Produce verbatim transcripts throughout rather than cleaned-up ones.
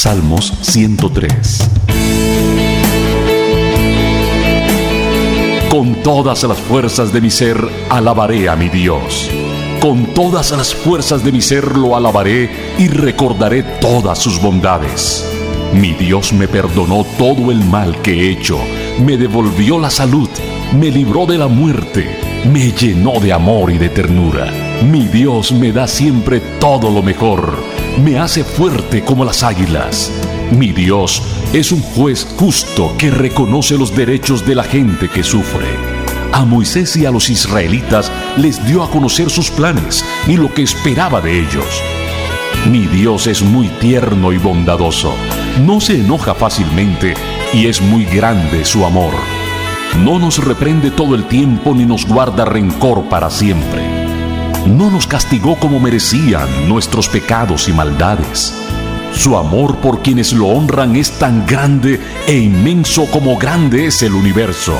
Salmos ciento tres. Con todas las fuerzas de mi ser alabaré a mi Dios. Con todas las fuerzas de mi ser lo alabaré y recordaré todas sus bondades. Mi Dios me perdonó todo el mal que he hecho, me devolvió la salud, me libró de la muerte, me llenó de amor y de ternura. Mi Dios me da siempre todo lo mejor, me hace fuerte como las águilas. Mi Dios es un juez justo que reconoce los derechos de la gente que sufre. A Moisés y a los israelitas les dio a conocer sus planes y lo que esperaba de ellos. Mi Dios es muy tierno y bondadoso, no se enoja fácilmente y es muy grande su amor. No nos reprende todo el tiempo ni nos guarda rencor para siempre. No nos castigó como merecían nuestros pecados y maldades. Su amor por quienes lo honran es tan grande e inmenso como grande es el universo.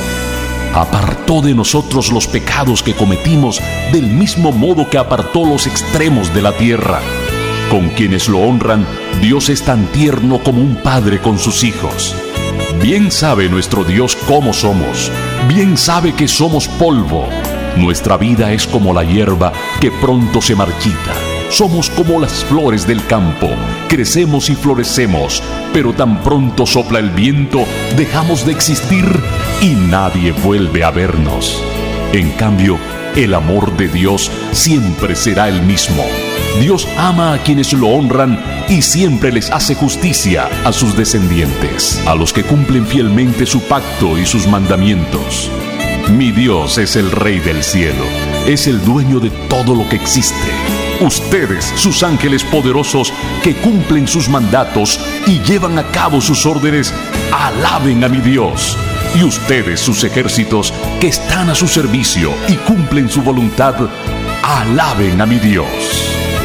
Apartó de nosotros los pecados que cometimos del mismo modo que apartó los extremos de la tierra. Con quienes lo honran, Dios es tan tierno como un padre con sus hijos. Bien sabe nuestro Dios cómo somos, bien sabe que somos polvo. Nuestra vida es como la hierba que pronto se marchita. Somos como las flores del campo, crecemos y florecemos, pero tan pronto sopla el viento, dejamos de existir y nadie vuelve a vernos. En cambio, el amor de Dios siempre será el mismo. Dios ama a quienes lo honran y siempre les hace justicia a sus descendientes, a los que cumplen fielmente su pacto y sus mandamientos. Mi Dios es el Rey del cielo, es el dueño de todo lo que existe. Ustedes, sus ángeles poderosos, que cumplen sus mandatos y llevan a cabo sus órdenes, alaben a mi Dios. Y ustedes, sus ejércitos, que están a su servicio y cumplen su voluntad, alaben a mi Dios.